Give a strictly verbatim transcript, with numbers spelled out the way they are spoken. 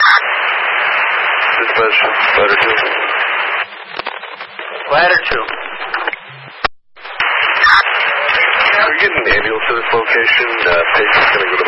Dispatch, ladder two. Ladder two. We're getting an ambulance to this location. Uh, patient's going to go to